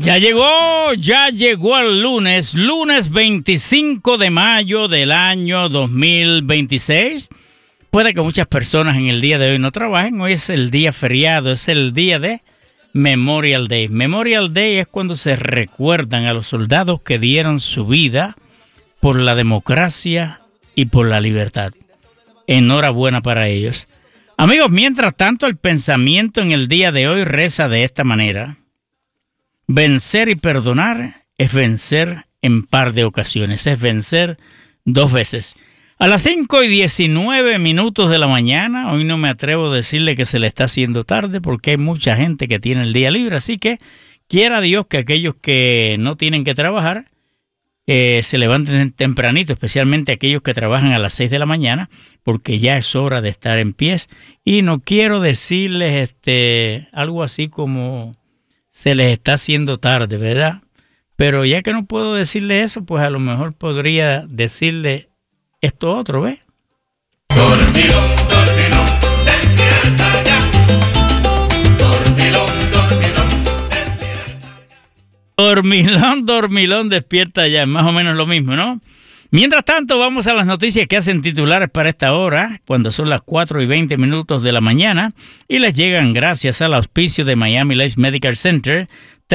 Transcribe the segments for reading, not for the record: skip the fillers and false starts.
Ya llegó el lunes 25 de mayo del año 2026. Puede que muchas personas en el día de hoy no trabajen. Hoy es el día feriado, es el día de Memorial Day. Memorial Day es cuando se recuerdan a los soldados que dieron su vida por la democracia y por la libertad. Enhorabuena para ellos. Amigos, mientras tanto, el pensamiento en el día de hoy reza de esta manera: vencer y perdonar es vencer en par de ocasiones, es vencer dos veces. A las 5:19 de la mañana, hoy no me atrevo a decirle que se le está haciendo tarde porque hay mucha gente que tiene el día libre, así que quiera Dios que aquellos que no tienen que trabajar se levanten tempranito, especialmente aquellos que trabajan a las 6 de la mañana, porque ya es hora de estar en pies. Y no quiero decirles algo así como se les está haciendo tarde, ¿verdad? Pero ya que no puedo decirle eso, pues a lo mejor podría decirle esto otro, ¿ves? Dormilón, dormilón, despierta ya. Dormilón, dormilón, despierta. Dormilón, dormilón, despierta ya. Más o menos lo mismo, ¿no? Mientras tanto, vamos a las noticias que hacen titulares para esta hora, cuando son las 4:20 de la mañana, y les llegan gracias al auspicio de Miami Lakes Medical Center,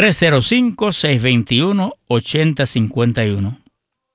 305-621-8051.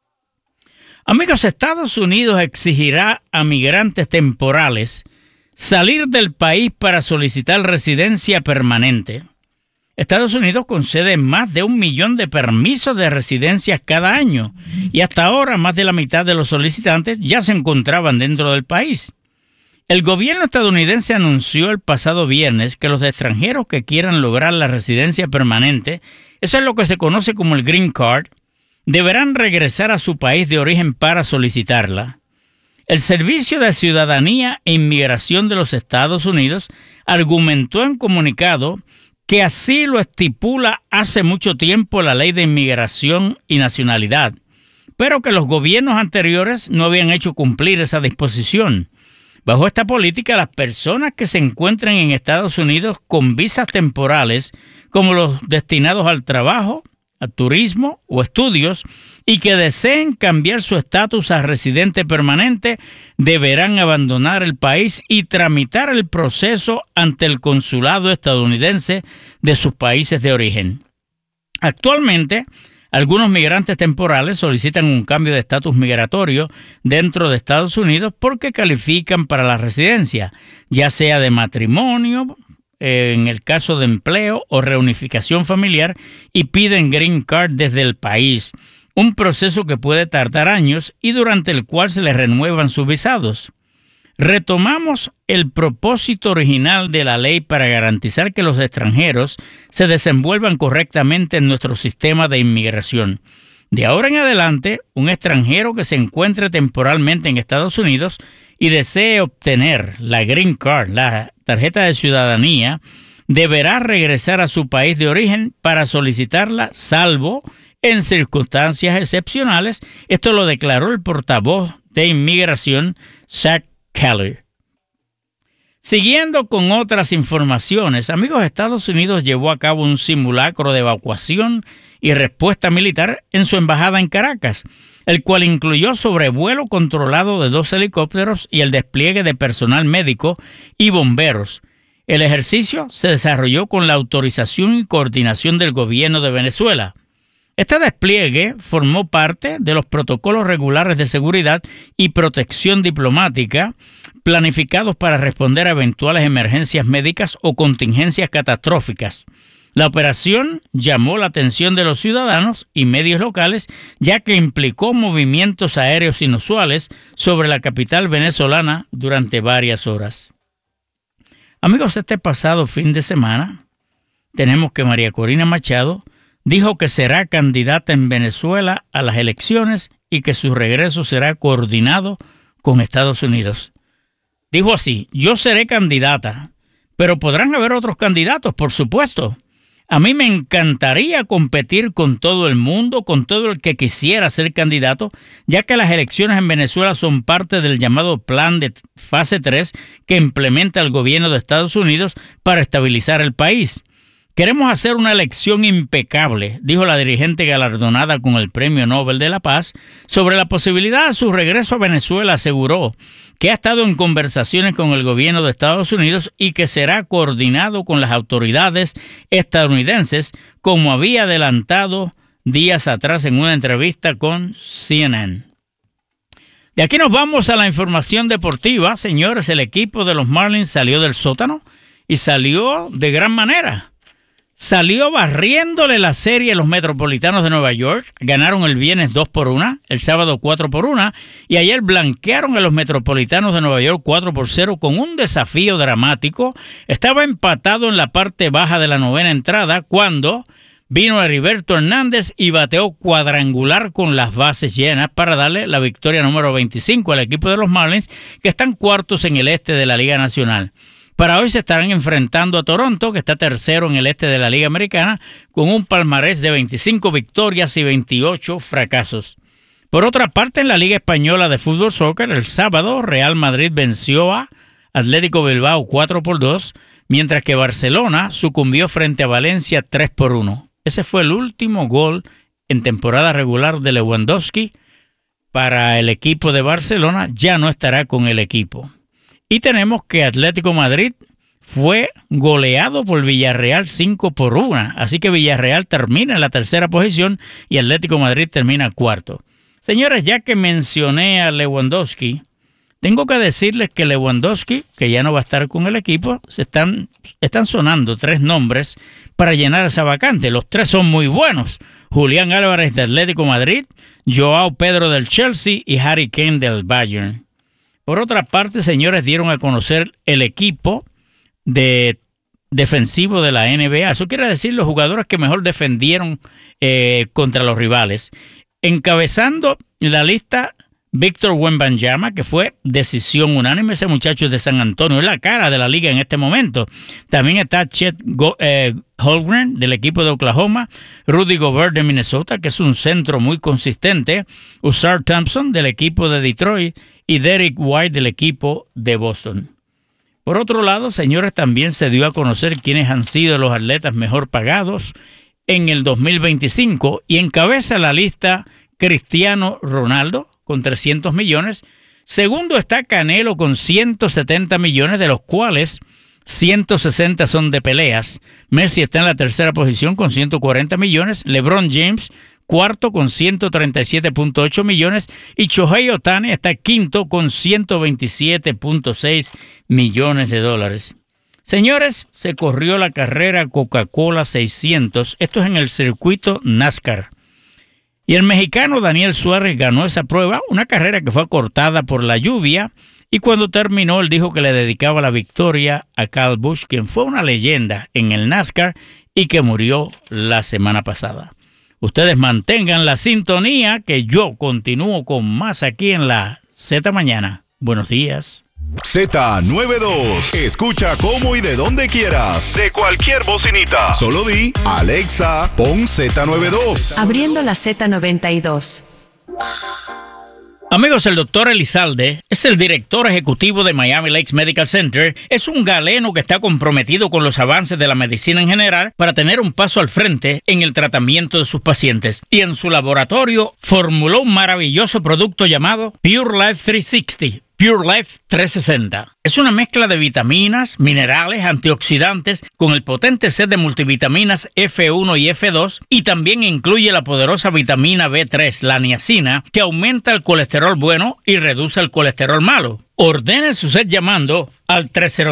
Amigos, Estados Unidos exigirá a migrantes temporales salir del país para solicitar residencia permanente. Estados Unidos concede más de 1 millón de permisos de residencia cada año y hasta ahora más de la mitad de los solicitantes ya se encontraban dentro del país. El gobierno estadounidense anunció el pasado viernes que los extranjeros que quieran lograr la residencia permanente, eso es lo que se conoce como el Green Card, deberán regresar a su país de origen para solicitarla. El Servicio de Ciudadanía e Inmigración de los Estados Unidos argumentó en comunicado que así lo estipula hace mucho tiempo la Ley de Inmigración y Nacionalidad, pero que los gobiernos anteriores no habían hecho cumplir esa disposición. Bajo esta política, las personas que se encuentren en Estados Unidos con visas temporales, como los destinados al trabajo, a turismo o estudios, y que deseen cambiar su estatus a residente permanente, deberán abandonar el país y tramitar el proceso ante el consulado estadounidense de sus países de origen. Actualmente, algunos migrantes temporales solicitan un cambio de estatus migratorio dentro de Estados Unidos porque califican para la residencia, ya sea de matrimonio, en el caso de empleo o reunificación familiar, y piden Green Card desde el país, un proceso que puede tardar años y durante el cual se les renuevan sus visados. Retomamos el propósito original de la ley para garantizar que los extranjeros se desenvuelvan correctamente en nuestro sistema de inmigración. De ahora en adelante, un extranjero que se encuentre temporalmente en Estados Unidos y desee obtener la Green Card, la tarjeta de ciudadanía, deberá regresar a su país de origen para solicitarla, salvo en circunstancias excepcionales. Esto lo declaró el portavoz de inmigración, Zach Keller. Siguiendo con otras informaciones, amigos, Estados Unidos llevó a cabo un simulacro de evacuación y respuesta militar en su embajada en Caracas, el cual incluyó sobrevuelo controlado de 2 helicópteros y el despliegue de personal médico y bomberos. El ejercicio se desarrolló con la autorización y coordinación del gobierno de Venezuela. Este despliegue formó parte de los protocolos regulares de seguridad y protección diplomática planificados para responder a eventuales emergencias médicas o contingencias catastróficas. La operación llamó la atención de los ciudadanos y medios locales, ya que implicó movimientos aéreos inusuales sobre la capital venezolana durante varias horas. Amigos, este pasado fin de semana tenemos que María Corina Machado dijo que será candidata en Venezuela a las elecciones y que su regreso será coordinado con Estados Unidos. Dijo así: yo seré candidata, pero podrán haber otros candidatos, por supuesto. A mí me encantaría competir con todo el mundo, con todo el que quisiera ser candidato, ya que las elecciones en Venezuela son parte del llamado plan de fase 3 que implementa el gobierno de Estados Unidos para estabilizar el país. Queremos hacer una elección impecable, dijo la dirigente galardonada con el Premio Nobel de la Paz. Sobre la posibilidad de su regreso a Venezuela, aseguró que ha estado en conversaciones con el gobierno de Estados Unidos y que será coordinado con las autoridades estadounidenses, como había adelantado días atrás en una entrevista con CNN. De aquí nos vamos a la información deportiva. Señores, el equipo de los Marlins salió del sótano y salió de gran manera. Salió barriéndole la serie a los Metropolitanos de Nueva York. Ganaron el viernes 2-1, el sábado 4-1 y ayer blanquearon a los Metropolitanos de Nueva York 4-0 con un desafío dramático. Estaba empatado en la parte baja de la novena entrada cuando vino Heriberto Hernández y bateó cuadrangular con las bases llenas para darle la victoria número 25 al equipo de los Marlins, que están cuartos en el este de la Liga Nacional. Para hoy se estarán enfrentando a Toronto, que está tercero en el este de la Liga Americana, con un palmarés de 25 victorias y 28 fracasos. Por otra parte, en la Liga Española de Fútbol Soccer, el sábado Real Madrid venció a Atlético Bilbao 4-2, mientras que Barcelona sucumbió frente a Valencia 3-1. Ese fue el último gol en temporada regular de Lewandowski para el equipo de Barcelona. Ya no estará con el equipo. Y tenemos que Atlético Madrid fue goleado por Villarreal 5-1. Así que Villarreal termina en la tercera posición y Atlético Madrid termina cuarto. Señores, ya que mencioné a Lewandowski, tengo que decirles que Lewandowski, que ya no va a estar con el equipo, están sonando 3 nombres para llenar esa vacante. Los 3 son muy buenos. Julián Álvarez de Atlético Madrid, Joao Pedro del Chelsea y Harry Kane del Bayern. Por otra parte, señores, dieron a conocer el equipo defensivo de la NBA. Eso quiere decir los jugadores que mejor defendieron contra los rivales. Encabezando la lista, Víctor Wembanyama, que fue decisión unánime. Ese muchacho es de San Antonio, es la cara de la liga en este momento. También está Chet Holmgren del equipo de Oklahoma, Rudy Gobert de Minnesota, que es un centro muy consistente, Ausar Thompson del equipo de Detroit y Derek White del equipo de Boston. Por otro lado, señores, también se dio a conocer quiénes han sido los atletas mejor pagados en el 2025 y encabeza la lista Cristiano Ronaldo con 300 millones. Segundo está Canelo con 170 millones, de los cuales 160 son de peleas. Messi está en la tercera posición con 140 millones. LeBron James, cuarto con 137.8 millones. Y Shohei Ohtani está quinto con 127.6 millones de dólares. Señores, se corrió la carrera Coca-Cola 600. Esto es en el circuito NASCAR. Y el mexicano Daniel Suárez ganó esa prueba, una carrera que fue acortada por la lluvia, y cuando terminó él dijo que le dedicaba la victoria a Kyle Busch, quien fue una leyenda en el NASCAR y que murió la semana pasada. Ustedes mantengan la sintonía, que yo continúo con más aquí en la Z Mañana. Buenos días. Z92. Escucha cómo y de donde quieras. De cualquier bocinita. Solo di, Alexa, pon Z92. Abriendo la Z92. Amigos, el doctor Elizalde es el director ejecutivo de Miami Lakes Medical Center. Es un galeno que está comprometido con los avances de la medicina en general para tener un paso al frente en el tratamiento de sus pacientes. Y en su laboratorio formuló un maravilloso producto llamado Pure Life 360. Pure Life 360. Es una mezcla de vitaminas, minerales, antioxidantes con el potente set de multivitaminas F1 y F2 y también incluye la poderosa vitamina B3, la niacina, que aumenta el colesterol bueno y reduce el colesterol malo. Ordene su set llamando al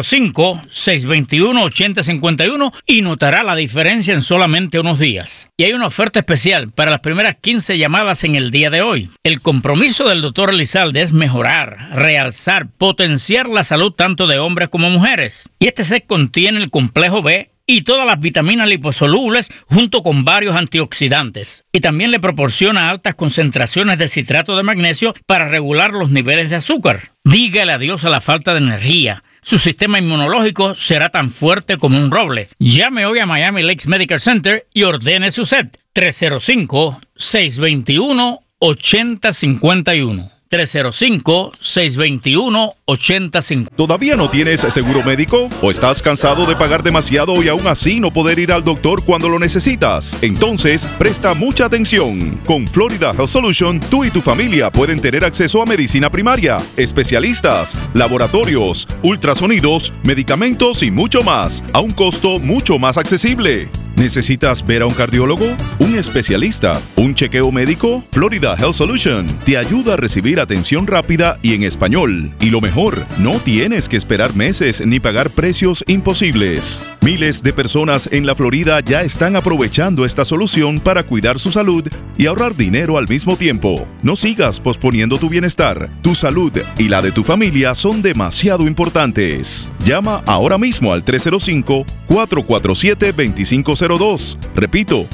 305-621-8051 y notará la diferencia en solamente unos días. Y hay una oferta especial para las primeras 15 llamadas en el día de hoy. El compromiso del Dr. Elizalde es mejorar, realzar, potenciar la salud tanto de hombres como mujeres. Y este set contiene el complejo B y todas las vitaminas liposolubles junto con varios antioxidantes. Y también le proporciona altas concentraciones de citrato de magnesio para regular los niveles de azúcar. Dígale adiós a la falta de energía. Su sistema inmunológico será tan fuerte como un roble. Llame hoy a Miami Lakes Medical Center y ordene su set. 305-621-8051. 305-621-8050. ¿Todavía no tienes seguro médico? ¿O estás cansado de pagar demasiado y aún así no poder ir al doctor cuando lo necesitas? Entonces, presta mucha atención. Con Florida Health Solution, tú y tu familia pueden tener acceso a medicina primaria, especialistas, laboratorios, ultrasonidos, medicamentos y mucho más, a un costo mucho más accesible. ¿Necesitas ver a un cardiólogo? ¿Un especialista? ¿Un chequeo médico? Florida Health Solution te ayuda a recibir atención rápida y en español. Y lo mejor, no tienes que esperar meses ni pagar precios imposibles. Miles de personas en la Florida ya están aprovechando esta solución para cuidar su salud y ahorrar dinero al mismo tiempo. No sigas posponiendo tu bienestar. Tu salud y la de tu familia son demasiado importantes. Llama ahora mismo al 305-447-2502. Repito,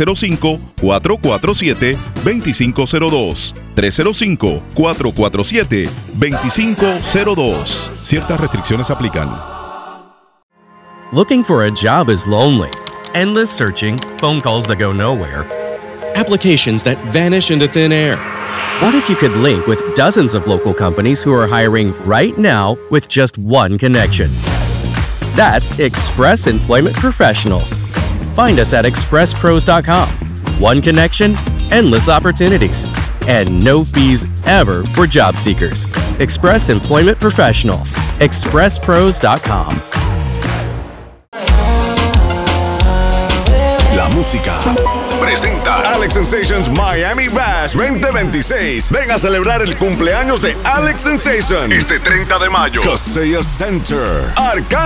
305-447-2502. 305-447-2502. Ciertas restricciones aplican. Looking for a job is lonely. Endless searching, phone calls that go nowhere, applications that vanish into thin air. What if you could link with dozens of local companies who are hiring right now with just one connection? That's Express Employment Professionals. Find us at expresspros.com. One connection, endless opportunities, and no fees ever for job seekers. Express Employment Professionals. expresspros.com. La música presenta Alex Sensations Miami Bash 2026. Ven a celebrar el cumpleaños de Alex Sensation este 30 de mayo. Kaseya Center, Arcángel.